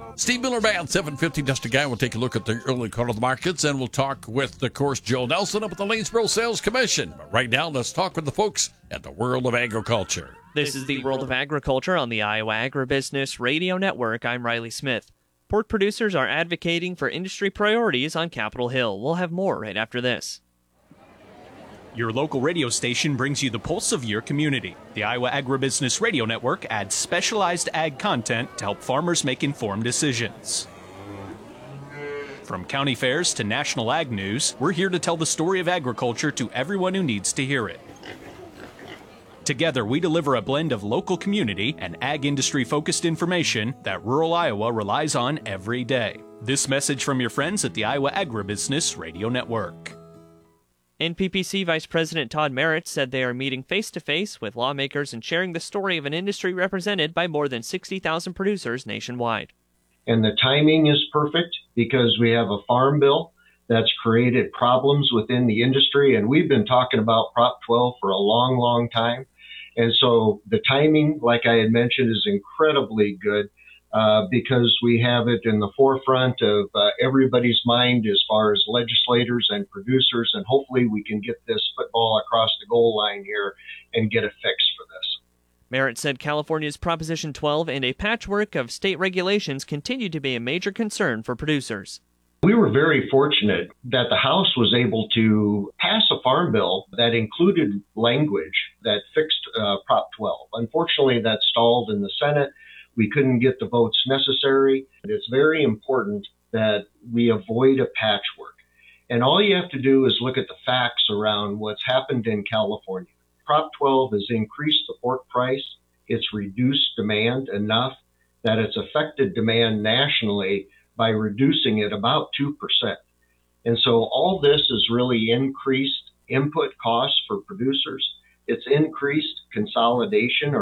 Steve Miller Band, 750 Just a Guy. We'll take a look at the early corner of the markets, and we'll talk with, of course, Joe Nelson up at the Lanesboro Sales Commission. But right now, let's talk with the folks at the World of Agriculture. This is the World of Agriculture on the Iowa Agribusiness Radio Network. I'm Riley Smith. Pork producers are advocating for industry priorities on Capitol Hill. We'll have more right after this. Your local radio station brings you the pulse of your community. The Iowa Agribusiness Radio Network adds specialized ag content to help farmers make informed decisions. From county fairs to national ag news, we're here to tell the story of agriculture to everyone who needs to hear it. Together, we deliver a blend of local community and ag industry-focused information that rural Iowa relies on every day. This message from your friends at the Iowa Agribusiness Radio Network. NPPC Vice President Todd Merritt said they are meeting face-to-face with lawmakers and sharing the story of an industry represented by more than 60,000 producers nationwide. And the timing is perfect because we have a farm bill that's created problems within the industry, and we've been talking about Prop 12 for a long, long time. And so the timing, like I had mentioned, is incredibly good because we have it in the forefront of everybody's mind as far as legislators and producers, and hopefully we can get this football across the goal line here and get a fix for this. Merritt said California's Proposition 12 and a patchwork of state regulations continue to be a major concern for producers. We were very fortunate that the House was able to pass a farm bill that included language that fixed Prop 12. Unfortunately, that stalled in the Senate. We couldn't get the votes necessary. It's very important that we avoid a patchwork. And all you have to do is look at the facts around what's happened in California. Prop 12 has increased the pork price. It's reduced demand enough that it's affected demand nationally by reducing it about 2%. And so all this has really increased input costs for producers. It's increased consolidation